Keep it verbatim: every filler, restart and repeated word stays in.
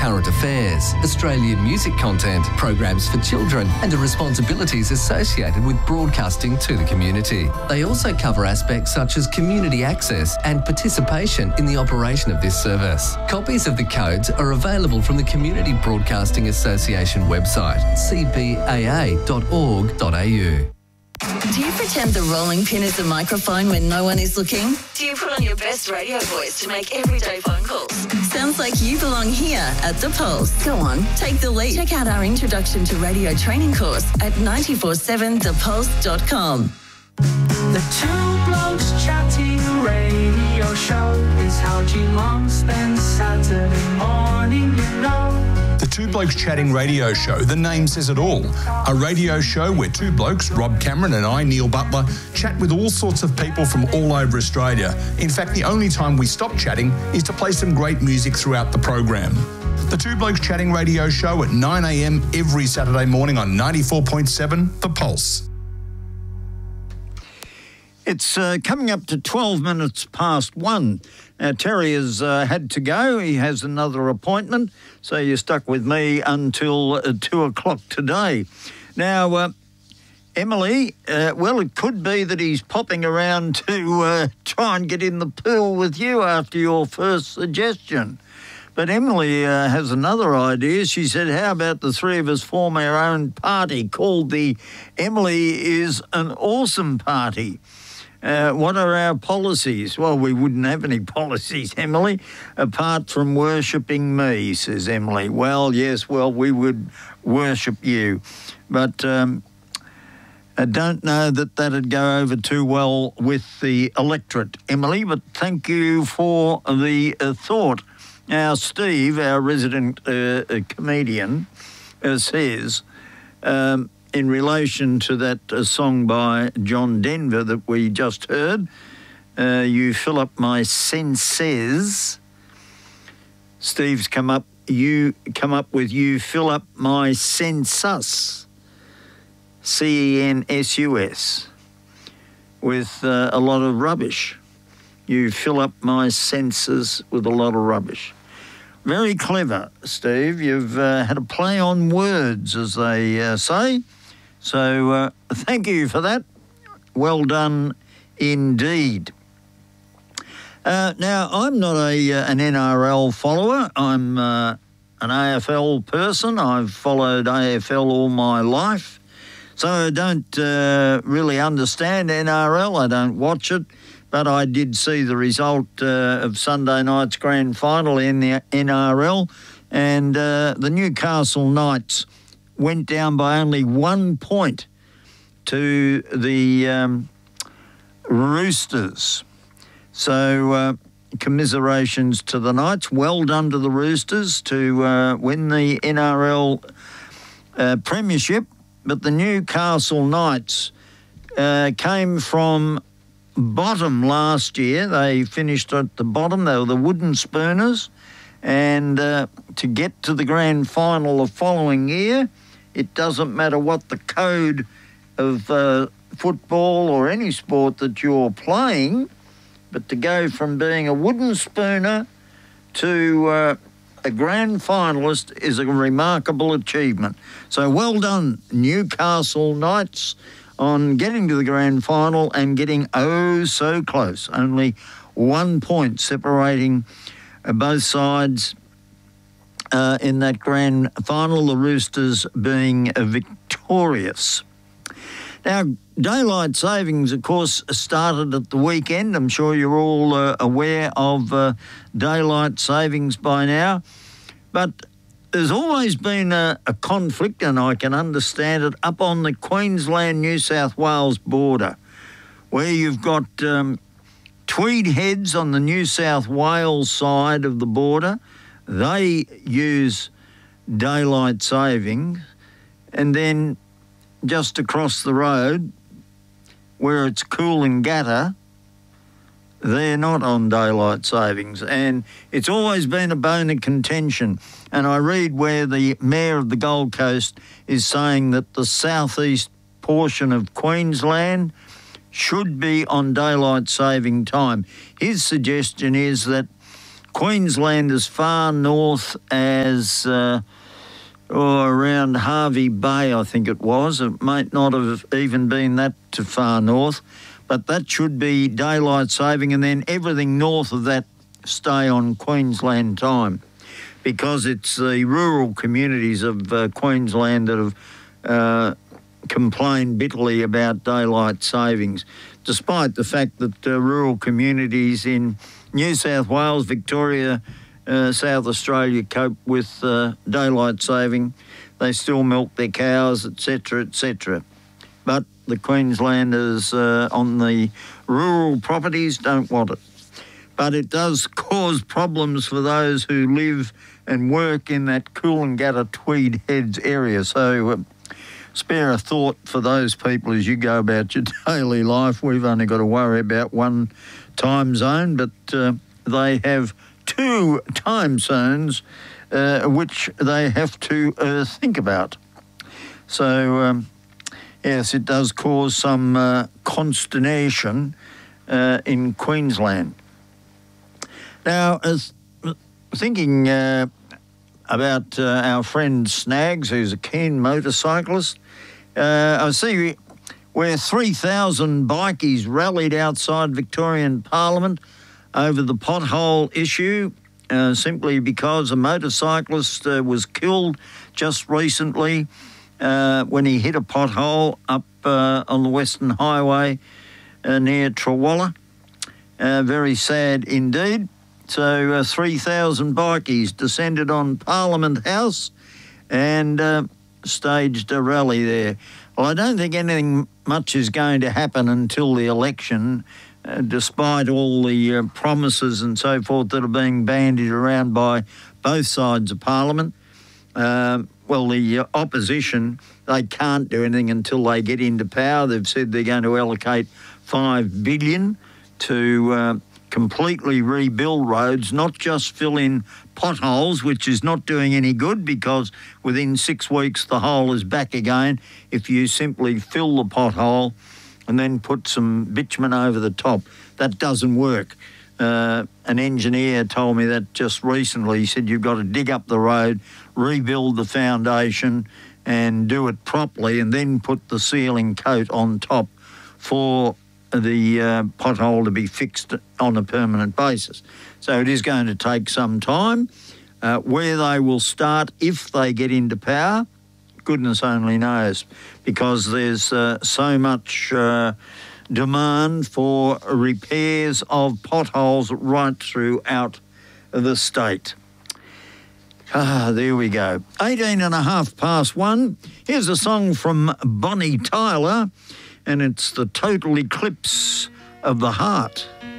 current affairs, Australian music content, programs for children, and the responsibilities associated with broadcasting to the community. They also cover aspects such as community access and participation in the operation of this service. Copies of the codes are available from the Community Broadcasting Association website, c b a a dot org dot a u. Do you pretend the rolling pin is a microphone when no one is looking? Do you put on your best radio voice to make everyday phone calls? Sounds like you belong here at The Pulse. Go on, take the lead. Check out our Introduction to Radio training course at nine four seven the pulse dot com. The Two Blokes Chatting radio show is how Geelong spends Saturday morning, you know. The Two Blokes Chatting radio show, the name says it all. A radio show where two blokes, Rob Cameron and I, Neil Butler, chat with all sorts of people from all over Australia. In fact, the only time we stop chatting is to play some great music throughout the program. The Two Blokes Chatting radio show at nine a m every Saturday morning on ninety-four point seven The Pulse. It's uh, coming up to twelve minutes past one. Now, Terry has uh, had to go. He has another appointment, so you're stuck with me until uh, two o'clock today. Now, uh, Emily, uh, well, it could be that he's popping around to uh, try and get in the pool with you after your first suggestion. But Emily uh, has another idea. She said, how about the three of us form our own party called the Emily is an Awesome Party? Uh, what are our policies? Well, we wouldn't have any policies, Emily, apart from worshipping me, says Emily. Well, yes, well, we would worship you. But um, I don't know that that'd go over too well with the electorate, Emily, but thank you for the uh, thought. Now, Steve, our resident uh, comedian, uh, says... Um, in relation to that uh, song by John Denver that we just heard, uh, you fill up my senses. Steve's come up, you come up with you fill up my census, C E N S U S, with uh, a lot of rubbish. You fill up my senses with a lot of rubbish. Very clever, Steve. You've uh, had a play on words, as they uh, say. So uh, thank you for that. Well done indeed. Uh, now, I'm not a uh, an N R L follower. I'm uh, an A F L person. I've followed A F L all my life. So I don't uh, really understand N R L. I don't watch it. But I did see the result uh, of Sunday night's grand final in the N R L. And uh, the Newcastle Knights went down by only one point to the um, Roosters. So uh, commiserations to the Knights. Well done to the Roosters to uh, win the N R L uh, premiership. But the Newcastle Knights uh, came from bottom last year. They finished at the bottom. They were the Wooden Spooners. And uh, to get to the grand final the following year, it doesn't matter what the code of uh, football or any sport that you're playing, but to go from being a Wooden Spooner to uh, a grand finalist is a remarkable achievement. So well done, Newcastle Knights, on getting to the grand final and getting oh so close. Only one point separating uh, both sides Uh, in that grand final, the Roosters being uh, victorious. Now, daylight savings, of course, started at the weekend. I'm sure you're all uh, aware of uh, daylight savings by now. But there's always been a, a conflict, and I can understand it, up on the Queensland-New South Wales border, where you've got um, Tweed Heads on the New South Wales side of the border. They use daylight saving, and then just across the road, where it's Coolangatta, they're not on daylight savings. And it's always been a bone of contention. And I read where the Mayor of the Gold Coast is saying that the southeast portion of Queensland should be on daylight saving time. His suggestion is that Queensland as far north as uh, oh, around Hervey Bay, I think it was. It might not have even been that too far north, but that should be daylight saving, and then everything north of that stay on Queensland time, because it's the rural communities of uh, Queensland that have uh, complained bitterly about daylight savings, despite the fact that uh, rural communities in New South Wales, Victoria, uh, South Australia cope with uh, daylight saving. They still milk their cows, et cetera, et cetera. But the Queenslanders uh, on the rural properties don't want it. But it does cause problems for those who live and work in that Coolangatta, Tweed Heads area. So uh, spare a thought for those people as you go about your daily life. We've only got to worry about one time zone, but uh, they have two time zones uh, which they have to uh, think about. So, um, yes, it does cause some uh, consternation uh, in Queensland. Now, as thinking uh, about uh, our friend Snags, who's a keen motorcyclist, uh, I see where three thousand bikies rallied outside Victorian Parliament over the pothole issue, uh, simply because a motorcyclist uh, was killed just recently uh, when he hit a pothole up uh, on the Western Highway uh, near Trawalla. Uh, very sad indeed. So uh, three thousand bikies descended on Parliament House and uh, staged a rally there. Well, I don't think anything much is going to happen until the election, uh, despite all the uh, promises and so forth that are being bandied around by both sides of Parliament. Uh, well, the uh, opposition, they can't do anything until they get into power. They've said they're going to allocate five billion dollars to uh, completely rebuild roads, not just fill in potholes, which is not doing any good, because within six weeks the hole is back again if you simply fill the pothole and then put some bitumen over the top. That doesn't work. Uh, an engineer told me that just recently. He said you've got to dig up the road, rebuild the foundation and do it properly, and then put the sealing coat on top for the uh, pothole to be fixed on a permanent basis. So it is going to take some time. Uh, where they will start if they get into power, goodness only knows, because there's uh, so much uh, demand for repairs of potholes right throughout the state. Ah, there we go. eighteen and a half past one. Here's a song from Bonnie Tyler, and it's The Total Eclipse of the Heart.